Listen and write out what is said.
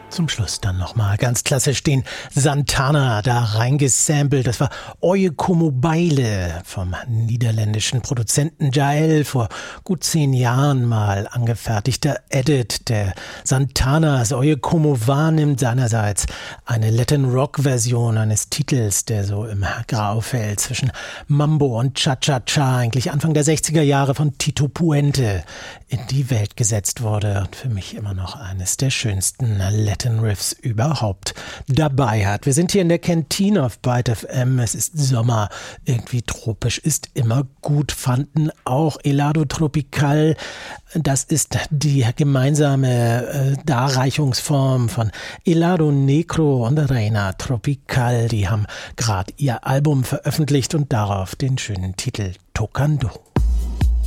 Zum Schluss dann nochmal ganz klassisch den Santana da reingesampelt. Das war Oye Como Baile vom niederländischen Produzenten Jael, vor gut 10 Jahren mal angefertigter Edit. Der Santanas Oye Como Va nimmt seinerseits eine Latin-Rock-Version eines Titels, der so im Graufeld zwischen Mambo und Cha-Cha-Cha, eigentlich Anfang der 60er Jahre von Tito Puente, in die Welt gesetzt wurde und für mich immer noch eines der schönsten Latin Riffs überhaupt dabei hat. Wir sind hier in der Kantine auf Byte FM. Es ist Sommer, irgendwie tropisch, ist immer gut. Fanden auch Helado Tropical. Das ist die gemeinsame Darreichungsform von Helado Negro und Reina Tropical. Die haben gerade ihr Album veröffentlicht und darauf den schönen Titel Tocando.